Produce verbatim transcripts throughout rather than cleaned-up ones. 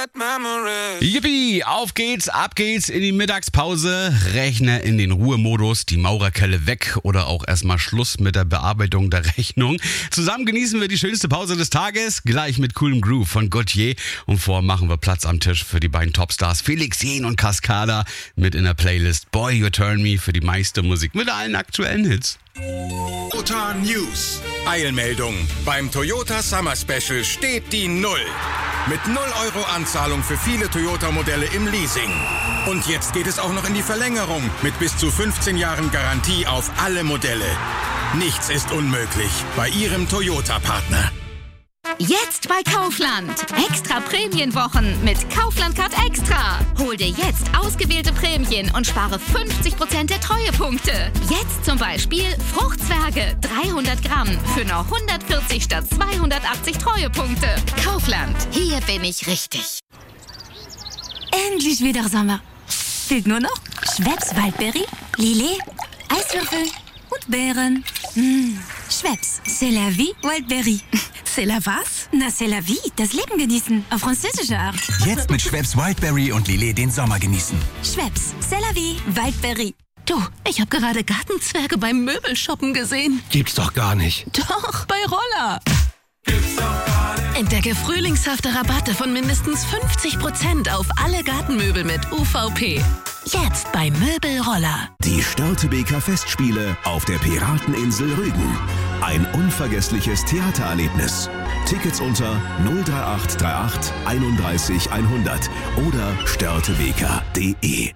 Yippie, auf geht's, ab geht's in die Mittagspause. Rechner in den Ruhemodus, die Maurerkelle weg oder auch erstmal Schluss mit der Bearbeitung der Rechnung. Zusammen genießen wir die schönste Pause des Tages, gleich mit coolem Groove von Gautier. Und vorher machen wir Platz am Tisch für die beiden Topstars Felix Jähn und Cascada mit in der Playlist Boy You Turn Me für die meiste Musik mit allen aktuellen Hits. Toyota News. Eilmeldung. Beim Toyota Summer Special steht die Null. Mit null Euro Anzahlung für viele Toyota-Modelle im Leasing. Und jetzt geht es auch noch in die Verlängerung mit bis zu fünfzehn Jahren Garantie auf alle Modelle. Nichts ist unmöglich bei Ihrem Toyota-Partner. Jetzt bei Kaufland. Extra Prämienwochen mit Kaufland Card Extra. Hol dir jetzt ausgewählte Prämien und spare fünfzig Prozent der Treuepunkte. Jetzt zum Beispiel Fruchtzwerge dreihundert Gramm für nur hundertvierzig statt zweihundertachtzig Treuepunkte. Kaufland. Hier bin ich richtig. Endlich wieder Sommer. Fehlt nur noch Schweppes Waldbeere, Lillet, Eiswürfel und Beeren. Mmh. Schweppes, c'est la vie, Wildberry. C'est la was? Na, c'est la vie, das Leben genießen, auf französische Art. Jetzt mit Schweppes Wildberry und Lillet den Sommer genießen. Schweppes, c'est la vie, Wildberry. Du, ich habe gerade Gartenzwerge beim Möbelshoppen gesehen. Gibt's doch gar nicht. Doch, bei Roller. Entdecke frühlingshafte Rabatte von mindestens fünfzig Prozent auf alle Gartenmöbel mit U V P. Jetzt bei Möbelroller. Die Störtebeker Festspiele auf der Pirateninsel Rügen. Ein unvergessliches Theatererlebnis. Tickets unter null drei acht drei acht einunddreißig hundert oder störtebeker punkt de.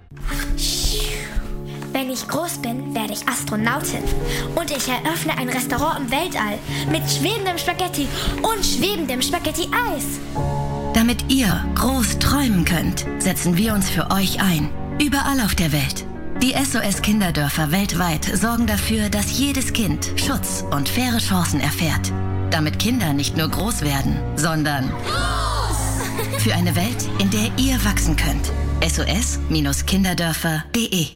Wenn ich groß bin, werde ich Astronautin. Und ich eröffne ein Restaurant im Weltall mit schwebendem Spaghetti und schwebendem Spaghetti-Eis. Damit ihr groß träumen könnt, setzen wir uns für euch ein. Überall auf der Welt. Die S O S-Kinderdörfer weltweit sorgen dafür, dass jedes Kind Schutz und faire Chancen erfährt. Damit Kinder nicht nur groß werden, sondern groß! Für eine Welt, in der ihr wachsen könnt. S O S Kinderdörfer punkt de.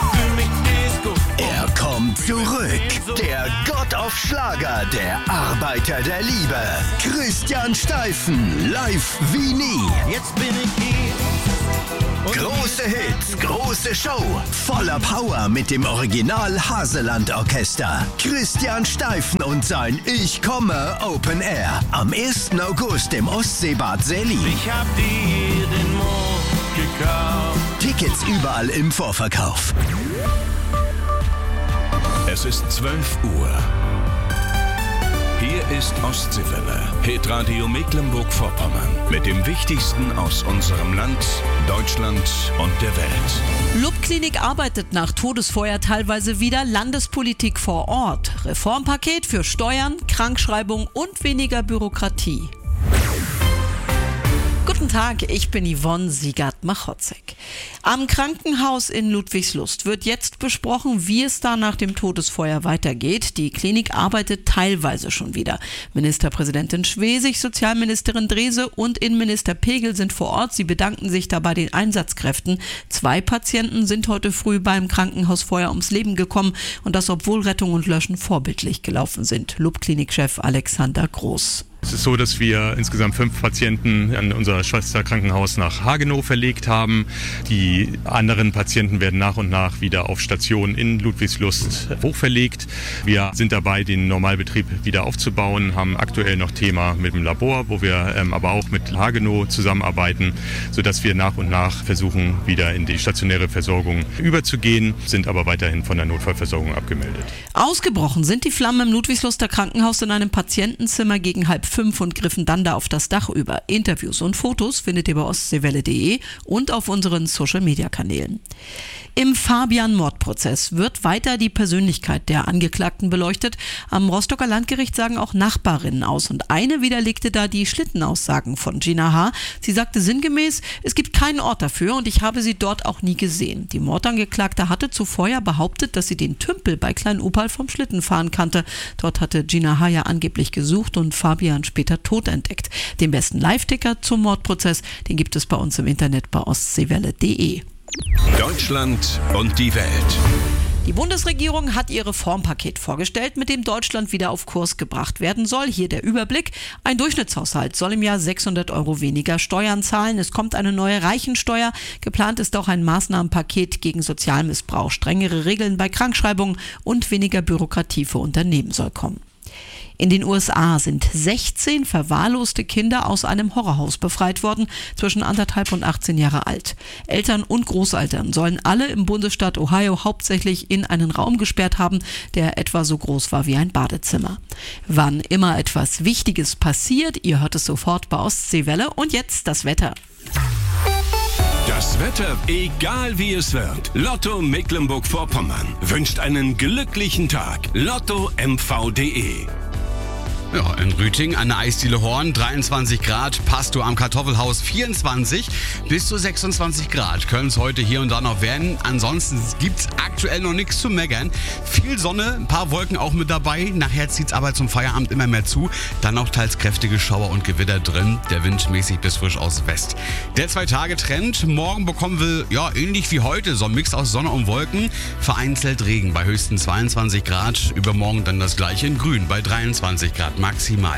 Er kommt zurück. Der Gott auf Schlager, der Arbeiter der Liebe. Christian Steifen, live wie nie. Jetzt bin ich hier. Große Hits, große Show, voller Power mit dem Original Haseland Orchester. Christian Steifen und sein Ich komme Open Air am ersten August im Ostseebad Selin. Ich hab dir den Mond gekauft. Tickets überall im Vorverkauf. Es ist zwölf Uhr. Hier ist Ostseewelle, Hitradio Mecklenburg-Vorpommern. Mit dem Wichtigsten aus unserem Land, Deutschland und der Welt. L U B-Klinik arbeitet nach Todesfeuer teilweise wieder. Landespolitik vor Ort. Reformpaket für Steuern, Krankschreibung und weniger Bürokratie. Guten Tag, ich bin Yvonne Siegert-Machotzek. Am Krankenhaus in Ludwigslust wird jetzt besprochen, wie es da nach dem Todesfeuer weitergeht. Die Klinik arbeitet teilweise schon wieder. Ministerpräsidentin Schwesig, Sozialministerin Drese und Innenminister Pegel sind vor Ort. Sie bedanken sich dabei den Einsatzkräften. Zwei Patienten sind heute früh beim Krankenhausfeuer ums Leben gekommen und das, obwohl Rettung und Löschen vorbildlich gelaufen sind. L U B-Klinikchef Alexander Groß. Es ist so, dass wir insgesamt fünf Patienten an unser Schwesterkrankenhaus nach Hagenow verlegt haben. Die anderen Patienten werden nach und nach wieder auf Station in Ludwigslust hochverlegt. Wir sind dabei, den Normalbetrieb wieder aufzubauen, haben aktuell noch Thema mit dem Labor, wo wir ähm, aber auch mit Hagenow zusammenarbeiten, sodass wir nach und nach versuchen, wieder in die stationäre Versorgung überzugehen, sind aber weiterhin von der Notfallversorgung abgemeldet. Ausgebrochen sind die Flammen im Ludwigsluster Krankenhaus in einem Patientenzimmer gegen halb fünf und griffen dann da auf das Dach über. Interviews und Fotos findet ihr bei ostseewelle punkt de und auf unseren Social-Media-Kanälen. Im Fabian-Mordprozess wird weiter die Persönlichkeit der Angeklagten beleuchtet. Am Rostocker Landgericht sagen auch Nachbarinnen aus und eine widerlegte da die Schlittenaussagen von Gina H. Sie sagte sinngemäß, es gibt keinen Ort dafür und ich habe sie dort auch nie gesehen. Die Mordangeklagte hatte zuvor ja behauptet, dass sie den Tümpel bei Klein-Opal vom Schlittenfahren kannte. Dort hatte Gina H. ja angeblich gesucht und Fabian später tot entdeckt. Den besten Live-Ticker zum Mordprozess, den gibt es bei uns im Internet bei ostseewelle punkt de. Deutschland und die Welt. Die Bundesregierung hat ihr Reformpaket vorgestellt, mit dem Deutschland wieder auf Kurs gebracht werden soll. Hier der Überblick. Ein Durchschnittshaushalt soll im Jahr sechshundert Euro weniger Steuern zahlen. Es kommt eine neue Reichensteuer. Geplant ist auch ein Maßnahmenpaket gegen Sozialmissbrauch. Strengere Regeln bei Krankschreibungen und weniger Bürokratie für Unternehmen soll kommen. In den U S A sind sechzehn verwahrloste Kinder aus einem Horrorhaus befreit worden, zwischen anderthalb und achtzehn Jahre alt. Eltern und Großeltern sollen alle im Bundesstaat Ohio hauptsächlich in einen Raum gesperrt haben, der etwa so groß war wie ein Badezimmer. Wann immer etwas Wichtiges passiert, ihr hört es sofort bei Ostseewelle. Und jetzt das Wetter. Das Wetter, egal wie es wird. Lotto Mecklenburg-Vorpommern wünscht einen glücklichen Tag. Lotto M V punkt de. Ja, in Rüting an der Eisdiele Horn dreiundzwanzig Grad, Pastor am Kartoffelhaus vierundzwanzig, bis zu sechsundzwanzig Grad können es heute hier und da noch werden. Ansonsten gibt's aktuell noch nichts zu meckern. Viel Sonne, ein paar Wolken auch mit dabei. Nachher zieht's aber zum Feierabend immer mehr zu. Dann auch teils kräftige Schauer und Gewitter drin. Der Wind mäßig bis frisch aus West. Der Zwei-Tage-Trend. Morgen bekommen wir, ja, ähnlich wie heute, so ein Mix aus Sonne und Wolken. Vereinzelt Regen bei höchstens zweiundzwanzig Grad. Übermorgen dann das gleiche in Grün bei dreiundzwanzig Grad. Maximal.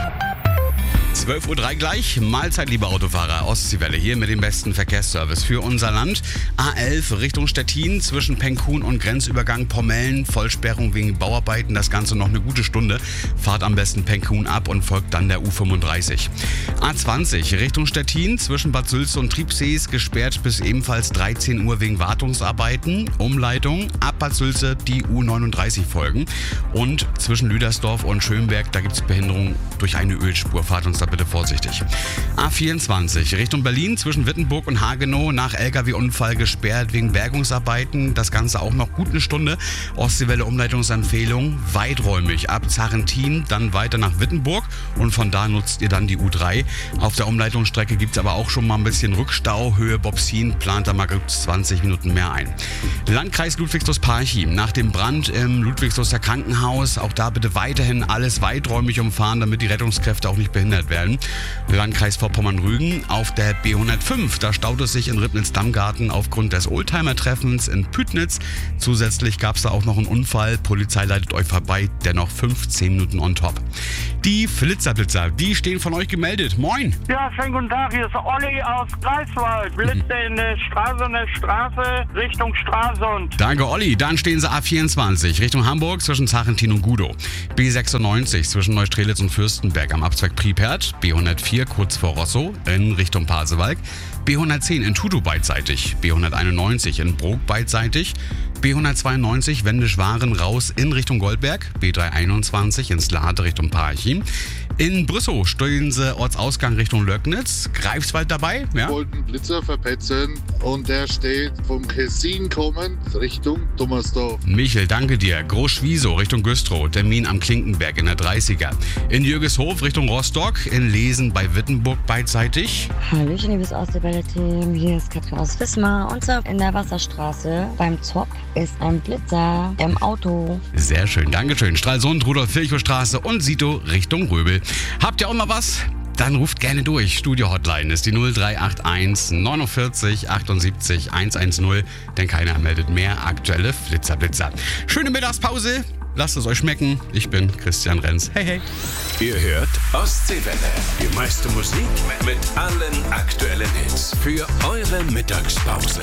zwölf Uhr drei gleich. Mahlzeit, liebe Autofahrer. Ostseewelle hier mit dem besten Verkehrsservice für unser Land. A elf Richtung Stettin zwischen Penkhuhn und Grenzübergang Pommellen. Vollsperrung wegen Bauarbeiten. Das Ganze noch eine gute Stunde. Fahrt am besten Penkhuhn ab und folgt dann der U fünfunddreißig. A zwanzig Richtung Stettin zwischen Bad Sülze und Triebsees gesperrt bis ebenfalls dreizehn Uhr wegen Wartungsarbeiten. Umleitung ab Bad Sülze die U neununddreißig folgen. Und zwischen Lüdersdorf und Schönberg, da gibt es Behinderung durch eine Ölspur. Fahrt uns da bitte vorsichtig. A vierundzwanzig Richtung Berlin zwischen Wittenburg und Hagenow nach L K W-Unfall gesperrt wegen Bergungsarbeiten. Das Ganze auch noch gut eine Stunde. Ostseewelle Umleitungsempfehlung weiträumig ab Zarrentin, dann weiter nach Wittenburg und von da nutzt ihr dann die U drei. Auf der Umleitungsstrecke gibt es aber auch schon mal ein bisschen Rückstau. Höhe Bobsin plant da mal gut zwanzig Minuten mehr ein. Landkreis Ludwigslust-Parchim. Nach dem Brand im Ludwigsluster Krankenhaus, auch da bitte weiterhin alles weiträumig umfahren, damit die Rettungskräfte auch nicht behindert werden. Landkreis Vorpommern-Rügen auf der B hundertfünf. Da staut es sich in Ribnitz-Dammgarten aufgrund des Oldtimer-Treffens in Pütnitz. Zusätzlich gab es da auch noch einen Unfall. Polizei leitet euch vorbei, dennoch fünfzehn Minuten on top. Die Flitzerblitzer, die stehen von euch gemeldet. Moin! Ja, schönen guten Tag, hier ist Olli aus Greifswald. Blitze in der Straße, in der Straße Richtung Stralsund. Danke, Olli. Dann stehen sie A vierundzwanzig Richtung Hamburg zwischen Zachentin und Gudow. B sechsundneunzig zwischen Neustrelitz und Fürstenberg am Abzweig Pripert. B hundertvier kurz vor Rosso in Richtung Pasewalk. B hundertzehn in Tutu beidseitig. B hunderteinundneunzig in Brok beidseitig. B hundertzweiundneunzig Wendisch-Waren raus in Richtung Goldberg. B dreihunderteinundzwanzig ins Lade Richtung Parchim. In Brüssow stehen sie Ortsausgang Richtung Löcknitz. Greifswald dabei, ja? Wir wollten Blitzer verpetzen und der steht vom Kessin kommen Richtung Thomasdorf. Michel, danke dir. Groß-Schwiesow Richtung Güstrow. Termin am Klinkenberg in der dreißiger. In Jürgeshof Richtung Rostock. In Lesen bei Wittenburg beidseitig. Hallöchen, liebes Ostseewelle-Team. Hier ist Katrin aus Wismar. Und zwar in der Wasserstraße beim Zopp ist ein Blitzer im Auto. Sehr schön, Dankeschön. Stralsund, Rudolf-Virchow-Straße und Sito Richtung Röbel. Habt ihr auch mal was? Dann ruft gerne durch. Studio-Hotline ist die null drei acht eins neunundvierzig achtundsiebzig hundertzehn, denn keiner meldet mehr aktuelle Flitzerblitzer. Schöne Mittagspause. Lasst es euch schmecken. Ich bin Christian Renz. Hey, hey. Ihr hört Ostseewelle. Die meiste Musik mit allen aktuellen Hits für eure Mittagspause.